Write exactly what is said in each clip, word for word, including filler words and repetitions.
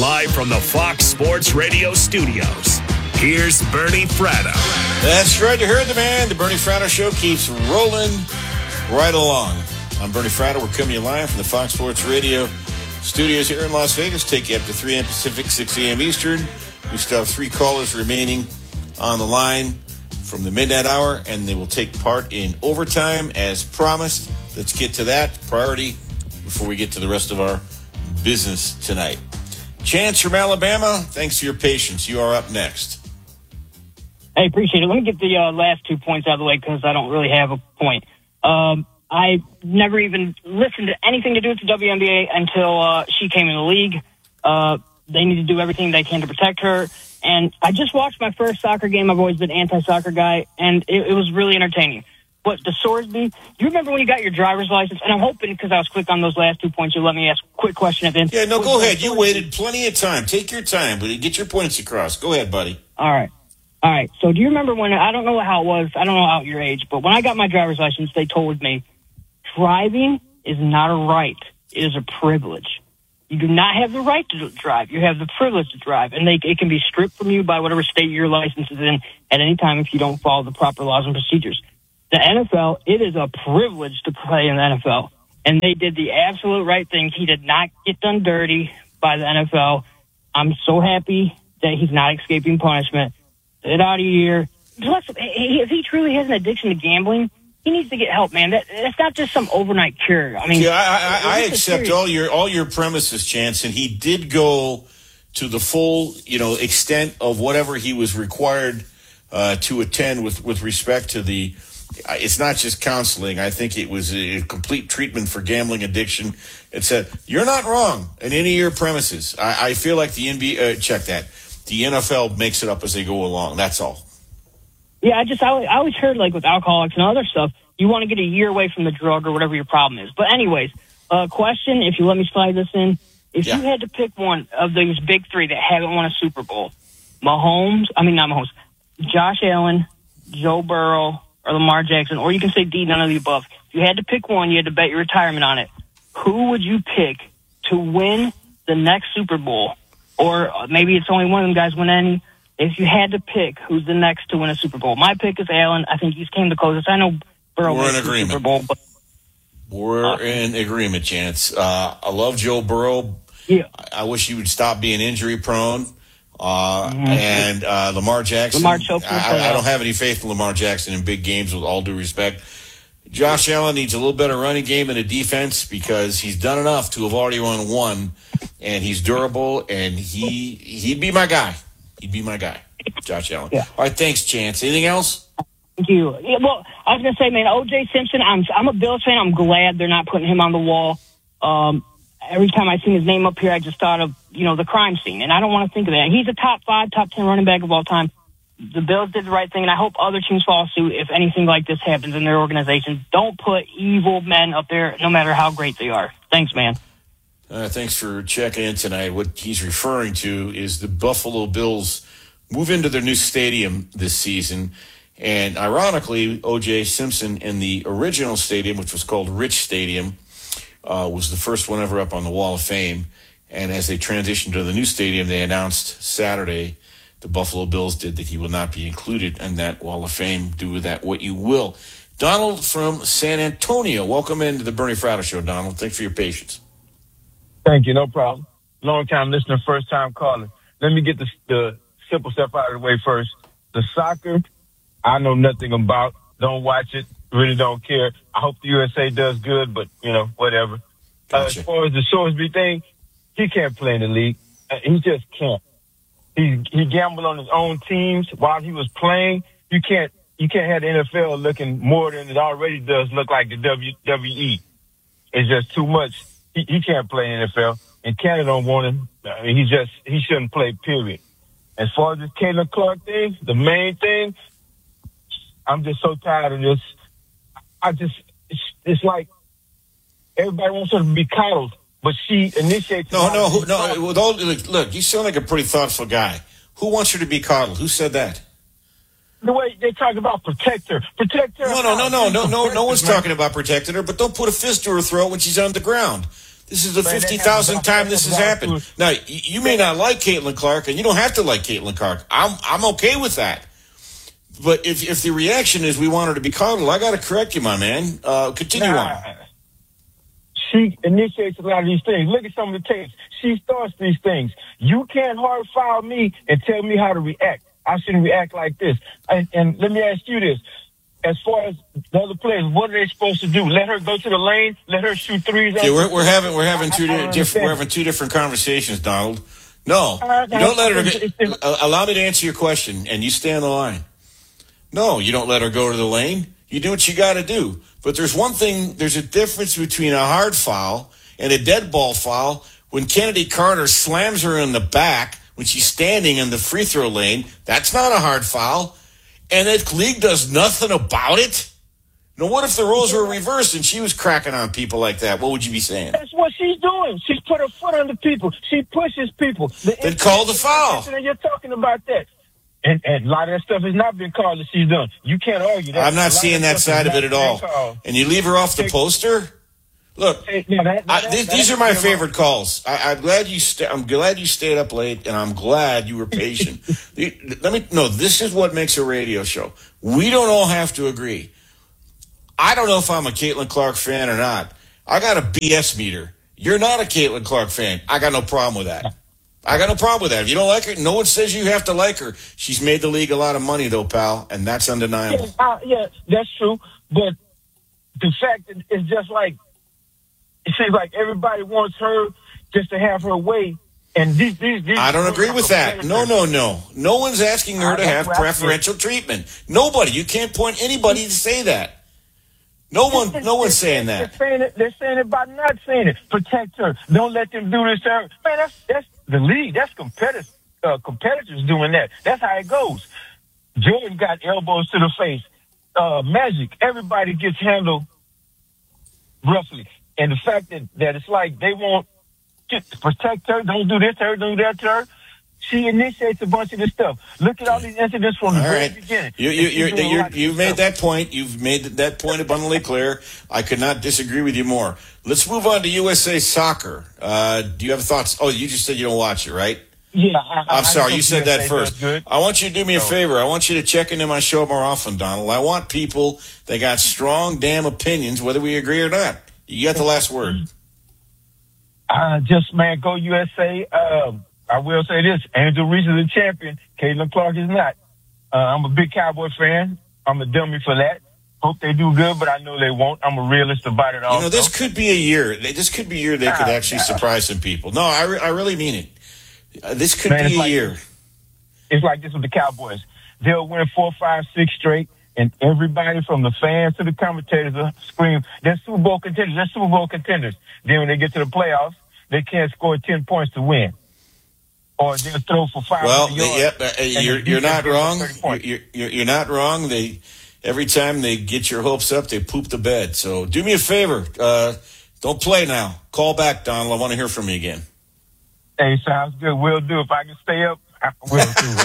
Live from the Fox Sports Radio studios, here's Bernie Fratto. That's right, you heard the man. The Bernie Fratto Show keeps rolling right along. I'm Bernie Fratto. We're coming to you live from the Fox Sports Radio studios here in Las Vegas. Take you up to three a.m. Pacific, six a.m. Eastern. We still have three callers remaining on the line from the midnight hour, and they will take part in overtime as promised. Let's get to that priority before we get to the rest of our business tonight. Chance from Alabama, thanks for your patience. You are up next. Hey, appreciate it. Let me get the uh, last two points out of the way because I don't really have a point. Um, I never even listened to anything to do with the W N B A until uh, she came in the league. Uh, they need to do everything they can to protect her. And I just watched my first soccer game. I've always been an anti-soccer guy, and it, it was really entertaining. But the Sorsby, do you remember when you got your driver's license? And I'm hoping, because I was quick on those last two points, you'll let me ask a quick question at the end. Yeah, no, go ahead. You waited plenty of time. Take your time, but get your points across. Go ahead, buddy. All right. All right. So do you remember when, I don't know how it was, I don't know how your age, but when I got my driver's license, they told me driving is not a right. It is a privilege. You do not have the right to drive. You have the privilege to drive, and they, it can be stripped from you by whatever state your license is in at any time if you don't follow the proper laws and procedures. The N F L, it is a privilege to play in the N F L, and they did the absolute right thing. He did not get done dirty by the N F L. I'm so happy that he's not escaping punishment. Get out of here. Plus, if he truly has an addiction to gambling, he needs to get help, man. That, that's not just some overnight cure. I mean, yeah, I, I, I accept all your all your premises, Chance, and he did go to the full, you know, extent of whatever he was required uh, to attend with with respect to the. It's not just counseling. I think it was a complete treatment for gambling addiction. It said, you're not wrong in any of your premises. I, I feel like the N B A, uh, check that. The N F L makes it up as they go along. That's all. Yeah, I just, I, I always heard, like, with alcoholics and other stuff, you want to get a year away from the drug or whatever your problem is. But anyways, uh, question, if you let me slide this in. If yeah. you had to pick one of these big three that haven't won a Super Bowl, Mahomes, I mean, not Mahomes, Josh Allen, Joe Burrow, or Lamar Jackson, or you can say D, none of the above. If you had to pick one, you had to bet your retirement on it. Who would you pick to win the next Super Bowl? Or maybe it's only one of them guys win any. If you had to pick who's the next to win a Super Bowl, my pick is Allen. I think he's came the closest. I know Burrow We're won in agreement. Super Bowl, but We're uh, in agreement, Chance. Uh, I love Joe Burrow. Yeah. I, I wish he would stop being injury prone. Uh, mm-hmm. And uh, Lamar Jackson, Lamar I, I don't have any faith in Lamar Jackson in big games, with all due respect. Josh Allen needs a little better running game and a defense because he's done enough to have already won one, and he's durable, and he, he'd be my guy. He'd be my guy, Josh Allen. Yeah. All right, thanks, Chance. Anything else? Thank you. Yeah, well, I was going to say, man, O J Simpson, I'm I'm a Bills fan. I'm glad they're not putting him on the wall. Um, every time I see his name up here, I just thought of, you know, the crime scene, and I don't want to think of that. He's a top five, top ten running back of all time. The Bills did the right thing, and I hope other teams follow suit if anything like this happens in their organization. Don't put evil men up there, no matter how great they are. Thanks, man. Uh, thanks for checking in tonight. What he's referring to is the Buffalo Bills move into their new stadium this season. And ironically, O J Simpson in the original stadium, which was called Rich Stadium, uh, was the first one ever up on the Wall of Fame. And as they transitioned to the new stadium, they announced Saturday, the Buffalo Bills did, that he will not be included in that Wall of Fame. Do with that what you will. Donald from San Antonio, welcome into the Bernie Fratto Show, Donald. Thanks for your patience. Thank you, no problem. Long time listener, first time caller. Let me get the, the simple stuff out of the way first. The soccer, I know nothing about. Don't watch it. Really don't care. I hope the U S A does good, but, you know, whatever. Gotcha. Uh, as far as the Sorsby thing, he can't play in the league. Uh, he just can't. He he gambled on his own teams while he was playing. You can't you can't have the N F L looking more than it already does look like the W W E. It's just too much. He, he can't play in the N F L, and Canada don't want him. I mean, he just he shouldn't play. Period. As far as this Caitlin Clark thing, the main thing, I'm just so tired of this. I just it's, it's like everybody wants her to be coddled, but she initiates. No, no, who, no. With all, look, you sound like a pretty thoughtful guy. Who wants her to be coddled? Who said that? The way they talk about protect her, protect her. No, no, no, no, no, no. No one's talking about protecting her, but don't put a fist to her throat when she's on the ground. This is the fifty thousandth time this has happened. Now, you may not like Caitlin Clark, and you don't have to like Caitlin Clark. I'm I'm okay with that. But if if the reaction is we want her to be coddled, I got to correct you, my man. Uh, continue nah, on. She initiates a lot of these things. Look at some of the tapes. She starts these things. You can't hard foul me and tell me how to react. I shouldn't react like this. And, and let me ask you this. As far as the other players, what are they supposed to do? Let her go to the lane? Let her shoot threes? Yeah, we're, we're having we're having two I, I different we're having two different conversations, Donald. No, uh, you don't let her. It's, it's, allow me to answer your question, and you stay on the line. No, you don't let her go to the lane. You do what you got to do. But there's one thing. There's a difference between a hard foul and a dead ball foul. When Kennedy Carter slams her in the back when she's standing in the free throw lane, that's not a hard foul. And the league does nothing about it? Now, what if the roles were reversed and she was cracking on people like that? What would you be saying? That's what she's doing. She's put her foot on the people. She pushes people. The then call the foul. You're talking about that. And, and a lot of that stuff has not been called that she's done. You can't argue that. I'm not seeing that side of it at all. Called. And you leave her off the poster? Look, hey, no, that, I, that, these, that, these are my favorite calls. I, I'm glad you. Sta- I'm glad you stayed up late, and I'm glad you were patient. Let me. No, this is what makes a radio show. We don't all have to agree. I don't know if I'm a Caitlin Clark fan or not. I got a B S meter. You're not a Caitlin Clark fan. I got no problem with that. I got no problem with that. If you don't like her, no one says you have to like her. She's made the league a lot of money, though, pal, and that's undeniable. Yeah, uh, yeah that's true. But the fact that it's just like. It seems like everybody wants her just to have her way. And these, these, these I don't agree with that. No, no, no. No one's asking her to have preferential treatment. Nobody. You can't point anybody to say that. No one, no one's saying that. They're saying it, they're saying it by not saying it. Protect her. Don't let them do this to her. Man, that's, that's the league. That's competitors, uh, competitors doing that. That's how it goes. Jordan got elbows to the face. Uh, Magic, everybody gets handled roughly. And the fact that, that it's like they won't just protect her, don't do this to her, don't do that to her. She initiates a bunch of this stuff. Look at all these incidents from the all very right. beginning. You, you, you're, you're, you've made that point. You've made that point abundantly clear. I could not disagree with you more. Let's move on to U S A Soccer. Uh, do you have thoughts? Oh, you just said you don't watch it, right? Yeah. I, I'm I, sorry. I You said that first. Good. I want you to do me a no. favor. I want you to check into my show more often, Donald. I want people that got strong damn opinions, whether we agree or not. You got the last word. Uh, just, man, go U S A. Um, I will say this. Angel Reese is a champion. Caitlin Clark is not. Uh, I'm a big Cowboy fan. I'm a dummy for that. Hope they do good, but I know they won't. I'm a realist about it all. You know, this could be a year. This could be a year they could ah, actually nah. surprise some people. No, I, re- I really mean it. Uh, this could man, be a like, year. It's like this with the Cowboys. They'll win four, five, six straight. And everybody from the fans to the commentators will scream, they're Super Bowl contenders, they're Super Bowl contenders. Then when they get to the playoffs, they can't score ten points to win. Or they'll throw for five well, yards. Yep, uh, you're, you're not wrong. You're, you're, you're not wrong. They Every time they get your hopes up, they poop the bed. So do me a favor. Uh, don't play now. Call back, Donald. I want to hear from you again. Hey, sounds good. We'll do. If I can stay up, I will do it.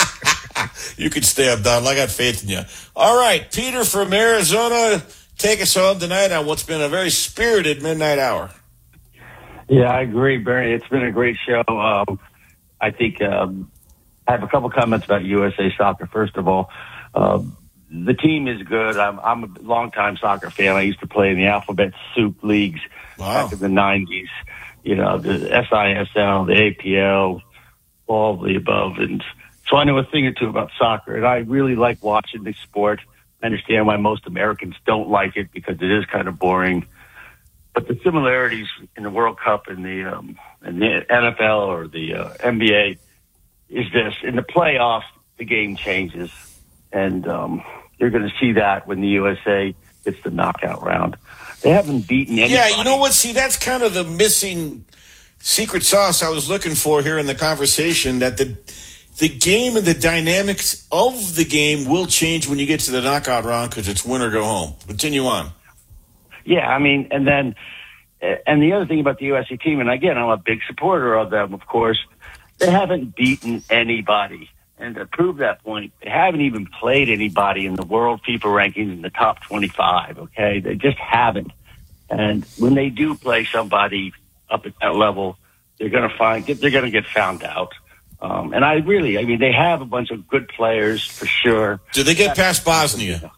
You can stay up, Donald. I got faith in you. All right, Peter from Arizona, take us home tonight on what's been a very spirited midnight hour. Yeah, I agree, Bernie. It's been a great show. Um, I think um, I have a couple comments about U S A Soccer. First of all, um, the team is good. I'm, I'm a longtime soccer fan. I used to play in the Alphabet Soup leagues wow. back in the nineties. You know, the S I S L, the A P L, all of the above, and so I know a thing or two about soccer, and I really like watching the sport. I understand why most Americans don't like it because it is kind of boring. But the similarities in the World Cup and the um, and the N F L or the uh, N B A is this: in the playoffs, the game changes, and um, you're going to see that when the U S A gets the knockout round. They haven't beaten anybody. Yeah, you know what? See, that's kind of the missing secret sauce I was looking for here in the conversation. That the the game and the dynamics of the game will change when you get to the knockout round because it's win or go home. Continue on. Yeah, I mean, and then, and the other thing about the U S A team, and again, I'm a big supporter of them, of course, they haven't beaten anybody. And to prove that point, they haven't even played anybody in the world FIFA rankings in the top twenty-five, okay? They just haven't. And when they do play somebody, up at that level, they're going to find they're going to get found out. Um, and I really, I mean, they have a bunch of good players for sure. Do they get past Bosnia?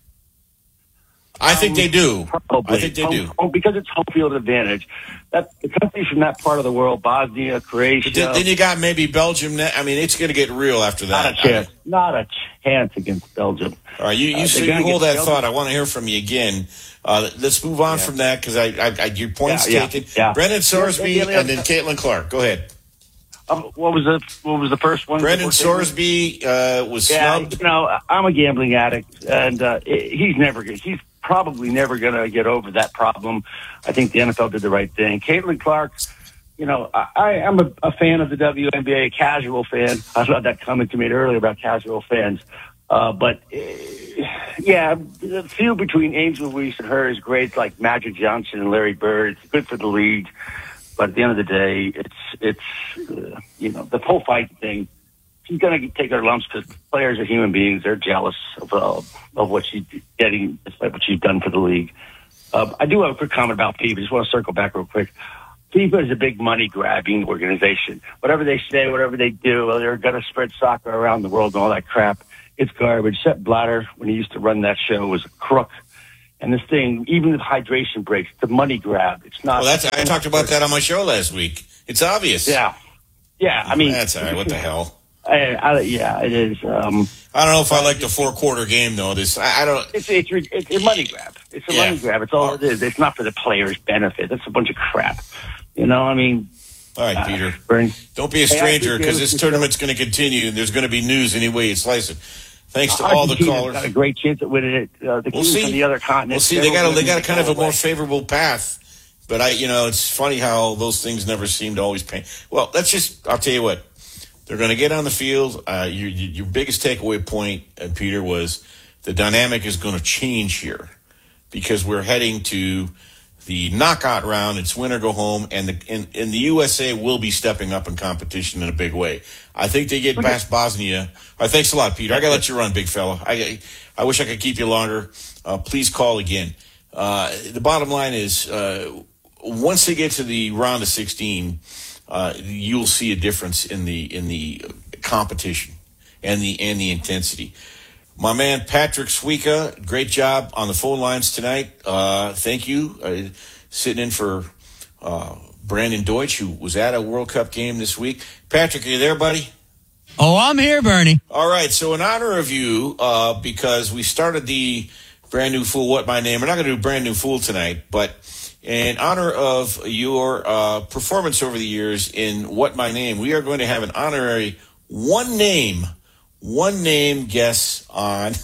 I think they do. Probably. I think they home, do. Home, because it's home field advantage. That the countries from that part of the world, Bosnia, Croatia. But then, then you got maybe Belgium. I mean, it's going to get real after that. Not a chance. I mean, not a chance against Belgium. All right, you, you, uh, so you hold that Belgium. thought. I want to hear from you again. Uh, let's move on yeah. from that because I, I, I, your point's yeah, taken. Yeah, yeah. Brendan Sorsby yeah, and then Caitlin Clark. Go ahead. Um, what was the What was the first one? Brendan Sorsby uh, was yeah, snubbed. You know, I'm a gambling addict, and uh, he's never he's probably never going to get over that problem. I think the N F L did the right thing. Caitlin Clark, you know, I, I'm a, a fan of the W N B A, a casual fan. I love that comment you made earlier about casual fans. Uh, but, uh, yeah, the feud between Angel Reese and her is great, like Magic Johnson and Larry Bird. It's good for the league. But at the end of the day, it's, it's uh, you know, the whole fight thing, she's going to take her lumps because players are human beings. They're jealous of uh, of what she's getting, despite what she's done for the league. Uh, I do have a quick comment about FIFA. I just want to circle back real quick. FIFA is a big money-grabbing organization. Whatever they say, whatever they do, well, they're going to spread soccer around the world and all that crap. It's garbage. Sepp Blatter, when he used to run that show, was a crook. And this thing, even with hydration breaks, the money grab. It's not. Well, that's I talked about that on my show last week. It's obvious. Yeah, yeah. I mean, that's all right. What the hell? I, I, yeah, it is. Um, I don't know if I like the four quarter game though. This I, I don't. It's it's it's a money grab. It's a yeah. money grab. It's all it is. It's not for the players' benefit. That's a bunch of crap. You know, I mean. All right, uh, Peter. Bernie. Don't be a stranger because this tournament's going to continue and there's going to be news any way you slice it. Thanks to all the callers. Got a great chance at winning it. Uh, the we'll see. From the other continent. We'll see. They got a, they got a kind of a more favorable path, but I, you know, it's funny how those things never seem to always pay. Well, let's just. I'll tell you what. They're going to get on the field. Uh, your, your biggest takeaway point, uh, Peter, was the dynamic is going to change here because we're heading to the knockout round. It's win or go home, and the and, and the U S A will be stepping up in competition in a big way. I think they get past Bosnia. All right, thanks a lot, Peter. I got to let you run, big fella. I I wish I could keep you longer. Uh, please call again. Uh, the bottom line is uh, once they get to the round of sixteen, uh, you'll see a difference in the in the competition and the and the intensity. My man, Patrick Suika, great job on the phone lines tonight. Uh, thank you. Uh, sitting in for uh, Brandon Deutsch, who was at a World Cup game this week. Patrick, are you there, buddy? Oh, I'm here, Bernie. All right. So in honor of you, uh, because we started the Brand New Fool, What My Name, we're not going to do Brand New Fool tonight, but in honor of your uh, performance over the years in What My Name, we are going to have an honorary one name One name guess on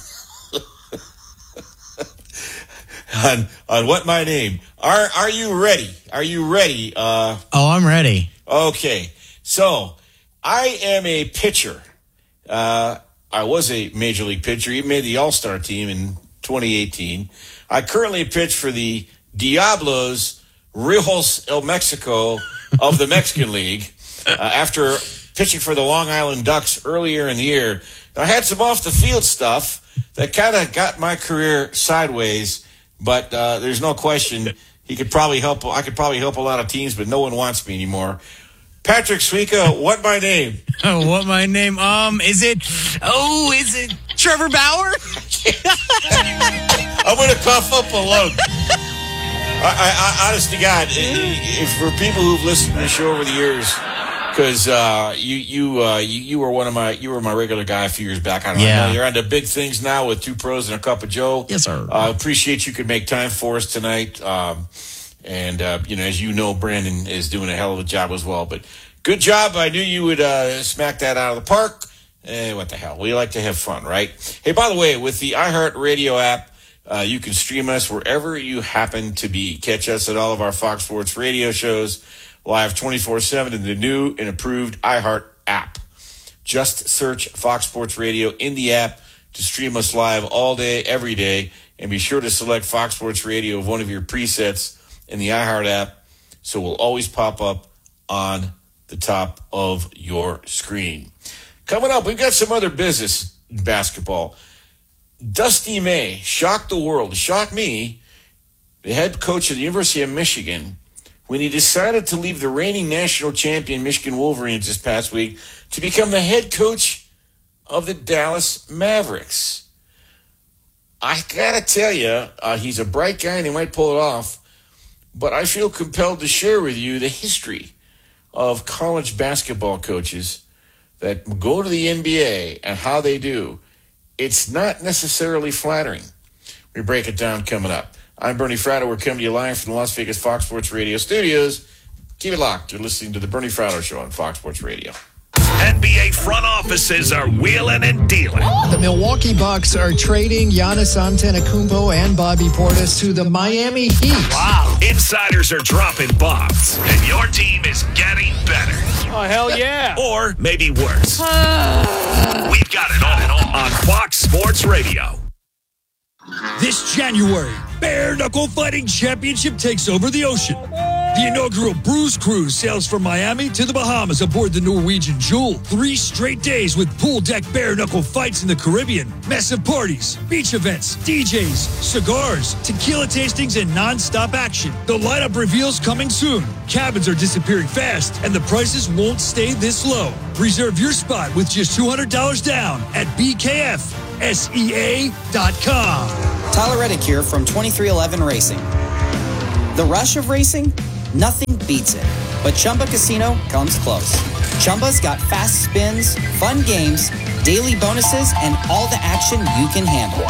on on what my name. Are are you ready? Are you ready? Uh, oh, I'm ready. Okay, so I am a pitcher. Uh, I was a major league pitcher. Even made the All-Star team in twenty eighteen. I currently pitch for the Diablos Rios El Mexico of the Mexican League. Uh, after pitching for the Long Island Ducks earlier in the year, I had some off-the-field stuff that kind of got my career sideways, but uh, there's no question he could probably help. I could probably help a lot of teams, but no one wants me anymore. Patrick Suika, what my name? Oh, what my name? Um, is it? Oh, is it Trevor Bauer? I'm going to cough up a lung. I, I, I, honest to God, if for people who've listened to the show over the years. Because uh, you you, uh, you you were one of my you were my regular guy a few years back. I don't yeah. know. You're on to big things now with Two Pros and a Cup of Joe. Yes, sir. I uh, appreciate you could make time for us tonight. Um, and uh, you know, as you know, Brandon is doing a hell of a job as well. But good job. I knew you would uh, smack that out of the park. Eh, what the hell? We like to have fun, right? Hey, by the way, with the iHeartRadio app, uh, you can stream us wherever you happen to be. Catch us at all of our Fox Sports radio shows. Live twenty-four seven in the new and improved iHeart app. Just search Fox Sports Radio in the app to stream us live all day, every day. And be sure to select Fox Sports Radio of one of your presets in the iHeart app so it will always pop up on the top of your screen. Coming up, we've got some other business in basketball. Dusty May shocked the world, shocked me. The head coach of the University of Michigan when he decided to leave the reigning national champion Michigan Wolverines this past week to become the head coach of the Dallas Mavericks. I gotta tell you, uh, he's a bright guy and he might pull it off, but I feel compelled to share with you the history of college basketball coaches that go to the N B A and how they do. It's not necessarily flattering. We break it down coming up. I'm Bernie Fratto. We're coming to you live from the Las Vegas Fox Sports Radio studios. Keep it locked. You're listening to the Bernie Fratto Show on Fox Sports Radio. N B A front offices are wheeling and dealing. The Milwaukee Bucks are trading Giannis Antetokounmpo and Bobby Portis to the Miami Heat. Wow. Insiders are dropping bombs, and your team is getting better. Oh, hell yeah. Or maybe worse. We've got it all on Fox Sports Radio. This January, Bare Knuckle Fighting Championship takes over the ocean. The inaugural Bruise Cruise sails from Miami to the Bahamas aboard the Norwegian Jewel. Three straight days with pool deck bare knuckle fights in the Caribbean, massive parties, beach events, D Js, cigars, tequila tastings, and non-stop action. The lineup reveals coming soon. Cabins are disappearing fast, and the prices won't stay this low. Reserve your spot with just two hundred dollars down at B K F S E A dot com. Tyler Reddick here from twenty-three eleven Racing. The rush of racing? Nothing beats it. But Chumba Casino comes close. Chumba's got fast spins, fun games, daily bonuses, and all the action you can handle.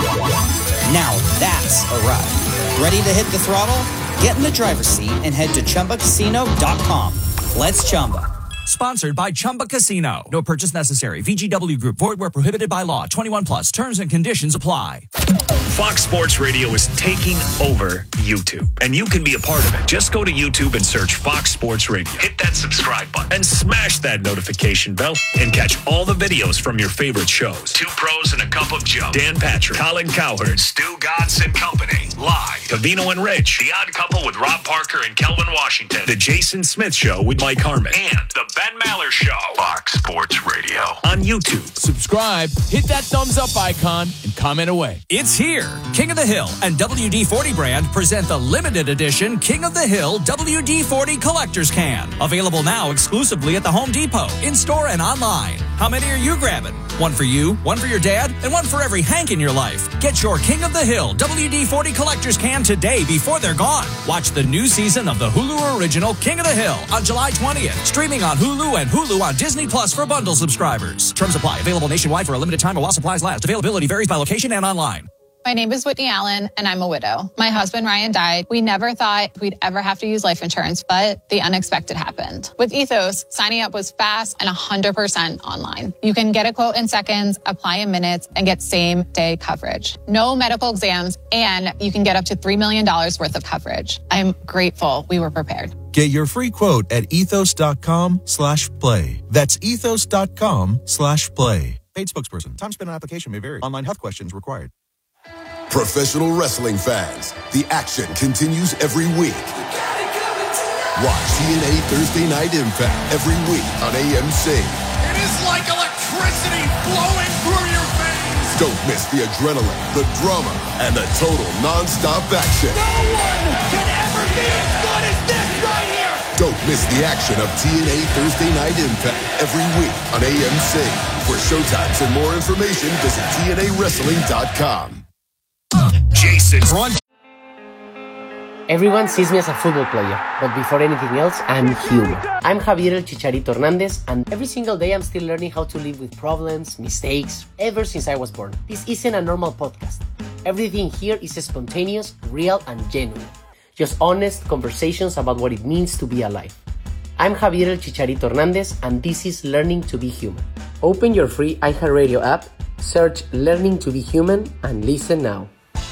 Now that's a ride. Ready to hit the throttle? Get in the driver's seat and head to Chumba Casino dot com. Let's Chumba. Sponsored by Chumba Casino. No purchase necessary. V G W Group. Void where prohibited by law. twenty-one plus. Terms and conditions apply. Fox Sports Radio is taking over YouTube, and you can be a part of it. Just go to YouTube and search Fox Sports Radio. Hit that subscribe button and smash that notification bell and catch all the videos from your favorite shows. Two Pros and a Cup of Joe. Dan Patrick, Colin Cowherd, Stu Gatz and Company. Live. Cavino and Rich. The Odd Couple with Rob Parker and Kelvin Washington. The Jason Smith Show with Mike Harmon. And the Ben Maller Show. Fox Sports Radio on YouTube. Subscribe, hit that thumbs up icon, and comment away. It's here. King of the Hill and W D forty brand present the limited edition King of the Hill W D forty Collector's Can. Available now exclusively at the Home Depot, in-store and online. How many are you grabbing? One for you, one for your dad, and one for every Hank in your life. Get your King of the Hill W D forty Collector's Can today before they're gone. Watch the new season of the Hulu original King of the Hill on July twentieth. Streaming on Hulu and Hulu on Disney Plus for bundle subscribers. Terms apply. Available nationwide for a limited time while supplies last. Availability varies by location and online. My name is Whitney Allen, and I'm a widow. My husband, Ryan, died. We never thought we'd ever have to use life insurance, but the unexpected happened. With Ethos, signing up was fast and one hundred percent online. You can get a quote in seconds, apply in minutes, and get same-day coverage. No medical exams, and you can get up to three million dollars worth of coverage. I'm grateful we were prepared. Get your free quote at ethos.com slash play. That's ethos.com slash play. Paid spokesperson. Time spent on application may vary. Online health questions required. Professional wrestling fans, the action continues every week. Watch T N A Thursday Night Impact every week on A M C. It is like electricity flowing through your veins. Don't miss the adrenaline, the drama, and the total non-stop action. No one can ever be as good as this right here. Don't miss the action of T N A Thursday Night Impact every week on A M C. For showtimes and more information, visit T N A wrestling dot com. Jason. Everyone sees me as a football player, but before anything else, I'm human. I'm Javier El Chicharito Hernandez, and every single day I'm still learning how to live with problems, mistakes, ever since I was born. This isn't a normal podcast. Everything here is spontaneous, real, and genuine. Just honest conversations about what it means to be alive. I'm Javier El Chicharito Hernandez, and this is Learning to Be Human. Open your free iHeartRadio app, search Learning to Be Human, and listen now.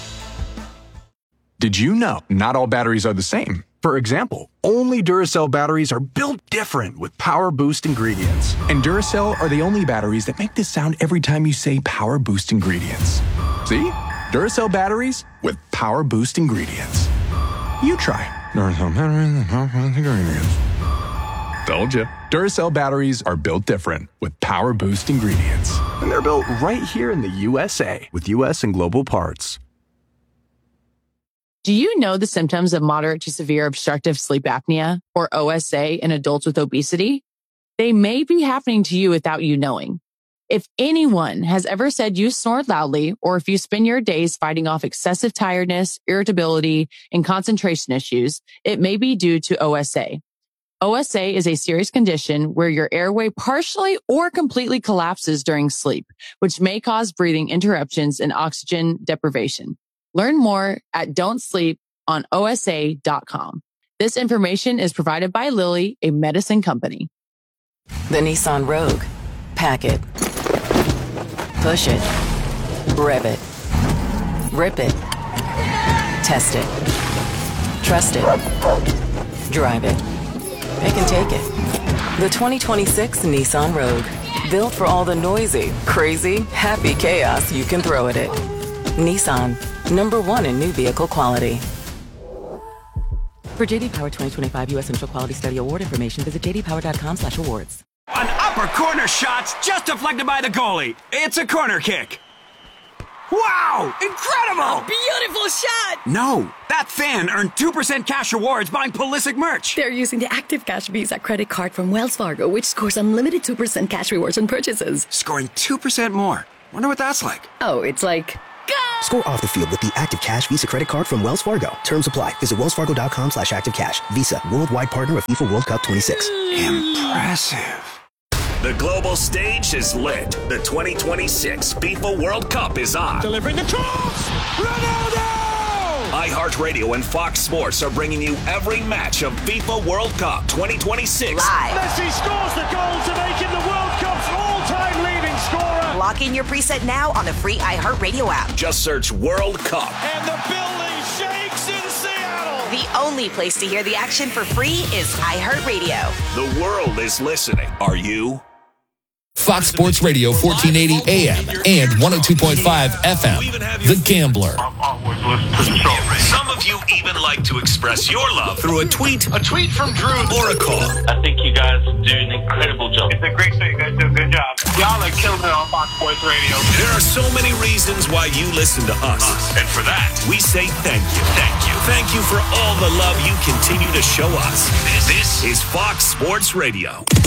Did you know not all batteries are the same? For example, only Duracell batteries are built different with Power Boost ingredients. And Duracell are the only batteries that make this sound every time you say Power Boost ingredients. See? Duracell batteries with Power Boost ingredients. You try Duracell batteries with Power Boost ingredients. Told you. Duracell batteries are built different with Power Boost ingredients. And they're built right here in the U S A with U S and global parts. Do you know the symptoms of moderate to severe obstructive sleep apnea, or O S A, in adults with obesity? They may be happening to you without you knowing. If anyone has ever said you snore loudly, or if you spend your days fighting off excessive tiredness, irritability, and concentration issues, it may be due to O S A. O S A is a serious condition where your airway partially or completely collapses during sleep, which may cause breathing interruptions and oxygen deprivation. Learn more at don't sleep on O S A dot com. This information is provided by Lilly, a medicine company. The Nissan Rogue. Pack it. Push it. Rev it. Rip it. Test it. Trust it. Drive it. Pick and take it. The twenty twenty-six Nissan Rogue. Built for all the noisy, crazy, happy chaos you can throw at it. Nissan. Number one in new vehicle quality. For J D Power twenty twenty-five U S Central Quality Study Award information, visit j d power dot com slash awards. An upper corner shot's just deflected by the goalie. It's a corner kick. Wow! Incredible! A beautiful shot! No, that fan earned two percent cash rewards buying Pulisic merch. They're using the Active Cash Visa credit card from Wells Fargo, which scores unlimited two percent cash rewards on purchases. Scoring two percent more. Wonder what that's like. Oh, it's like... Score off the field with the Active Cash Visa credit card from Wells Fargo. Terms apply. Visit wells fargo dot com slash active cash. Visa, worldwide partner of FIFA World Cup twenty-six. Impressive. The global stage is lit. The twenty twenty-six FIFA World Cup is on. Delivering the cross! Ronaldo! iHeartRadio and Fox Sports are bringing you every match of FIFA World Cup twenty twenty-six. Live. Messi scores the goal to make him the World Cup's all-time leading scorer. Lock in your preset now on the free iHeartRadio app. Just search World Cup. And the building shakes in Seattle. The only place to hear the action for free is iHeartRadio. The world is listening. Are you? Fox Sports Radio, fourteen eighty A M and one oh two point five F M. The Gambler. Some of you even like to express your love through a tweet, a tweet from Drew, or a call. I think you guys do an incredible job. It's a great show. You guys do a good job. Y'all are killing it on Fox Sports Radio. There are so many reasons why you listen to us. And for that, we say thank you. Thank you. Thank you for all the love you continue to show us. This is Fox Sports Radio.